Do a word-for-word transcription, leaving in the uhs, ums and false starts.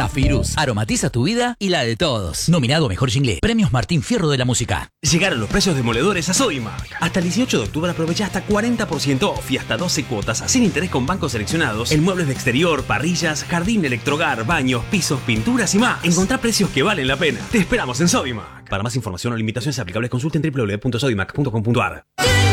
Zafirus. Aromatiza tu vida y la de todos. Nominado Mejor Jingle. Premios Martín Fierro de la Música. Llegaron los precios demoledores a Sodimac. Hasta el dieciocho de octubre aprovecha hasta cuarenta por ciento off y hasta doce cuotas sin interés con bancos seleccionados en muebles de exterior, parrillas, jardín, electrohogar, baños, pisos, pinturas y más. Encontrá precios que valen la pena. Te esperamos en Sodimac. Para más información o limitaciones aplicables consulten doble u doble u doble u punto sodimac punto com punto a r.